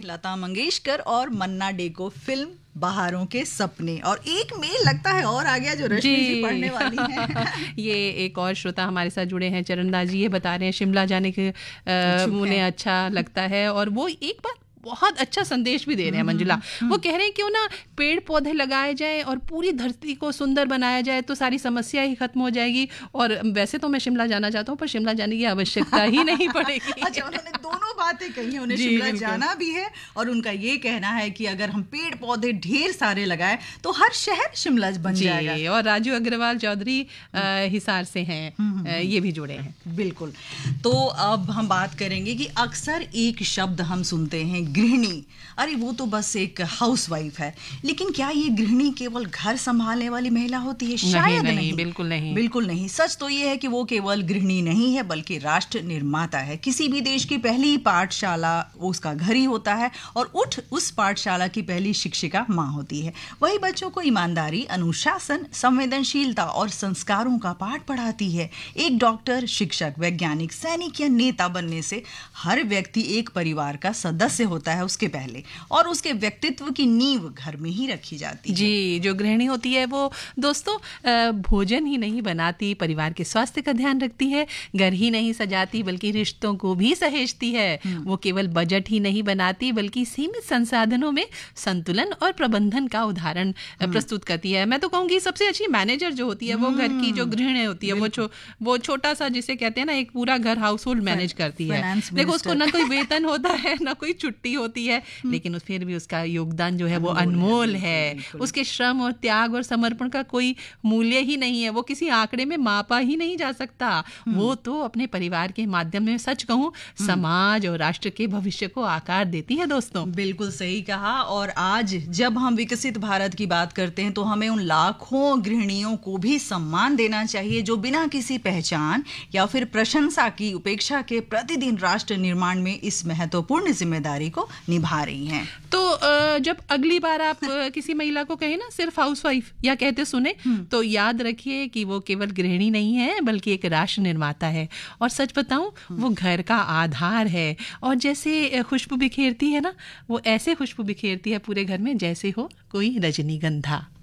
लता मंगेशकर और मन्ना डे को फिल्म बहारों के सपने, और एक मेल लगता है और आ गया जो रश्मि जी पढ़ने वाली हैं। ये एक और श्रोता हमारे साथ जुड़े हैं, चरणदास जी, ये बता रहे हैं शिमला जाने के उन्हें अच्छा लगता है, और वो एक बात बहुत अच्छा संदेश भी दे रहे हैं मंजुला। वो कह रहे हैं क्यों ना पेड़ पौधे लगाए जाए और पूरी धरती को सुंदर बनाया जाए तो सारी समस्या ही खत्म हो जाएगी। और वैसे तो मैं शिमला जाना चाहता हूँ, पर शिमला जाने की आवश्यकता ही नहीं पड़ेगी। अच्छा, उन्होंने दोनों बातें कही हैं, उन्हें शिमला जाना भी है और उनका ये कहना है कि अगर हम पेड़ पौधे ढेर सारे लगाए तो हर शहर शिमला बन जाएगा। और राजू अग्रवाल चौधरी हिसार से हैं, ये भी जुड़े हैं। बिल्कुल। तो अब हम बात करेंगे कि अक्सर एक शब्द हम सुनते हैं, गृहिणी। अरे वो तो बस एक हाउसवाइफ है, लेकिन क्या ये गृहिणी केवल घर संभालने वाली महिला होती है? शायद नहीं, बिल्कुल नहीं, बिल्कुल नहीं। सच तो ये है कि वो केवल गृहिणी नहीं है बल्कि राष्ट्र निर्माता है। किसी भी देश की पहली पाठशाला वो उसका घर ही होता है, और उस पाठशाला की पहली शिक्षिका माँ होती है। वही बच्चों को ईमानदारी, अनुशासन, संवेदनशीलता और संस्कारों का पाठ पढ़ाती है। एक डॉक्टर, शिक्षक, वैज्ञानिक, सैनिक या नेता बनने से हर व्यक्ति एक परिवार का सदस्य होता है उसके पहले, और उसके व्यक्तित्व की नींव घर में ही रखी जाती है। जी, जो गृहिणी होती है वो दोस्तों भोजन ही नहीं बनाती, परिवार के स्वास्थ्य का ध्यान रखती है, घर ही नहीं सजाती बल्कि रिश्तों को भी सहेजती है। वो केवल बजट ही नहीं बनाती बल्कि सीमित संसाधनों में संतुलन और प्रबंधन का उदाहरण प्रस्तुत करती है। मैं तो कहूंगी सबसे अच्छी मैनेजर जो होती है वो घर की जो गृहिणी होती है, वो छोटा सा जिसे कहते हैं ना एक पूरा घर हाउस होल्ड मैनेज करती है। देखो उसको ना कोई वेतन होता है ना कोई छुट्टी होती है, लेकिन फिर भी उसका योगदान जो है वो अनमोल है। उसके श्रम और त्याग और समर्पण का कोई मूल्य ही नहीं है, वो किसी आंकड़े में मापा ही नहीं जा सकता। वो तो अपने परिवार के माध्यम में, सच कहूं, समाज और राष्ट्र के भविष्य को आकार देती है दोस्तों। बिल्कुल सही कहा। और आज जब हम विकसित भारत की बात करते हैं तो हमें उन लाखों गृहिणियों को भी सम्मान देना चाहिए जो बिना किसी पहचान या फिर प्रशंसा की उपेक्षा के प्रतिदिन राष्ट्र निर्माण में इस महत्वपूर्ण जिम्मेदारी को निभा रही हैं। तो जब अगली बार आप किसी महिला को कहें ना सिर्फ हाउसवाइफ या कहते सुने, तो याद रखिए कि वो केवल गृहिणी नहीं है बल्कि एक राष्ट्र निर्माता है। और सच बताऊं, वो घर का आधार है, और जैसे खुशबू बिखेरती है ना, वो ऐसे खुशबू बिखेरती है पूरे घर में जैसे हो कोई रजनीगंधा।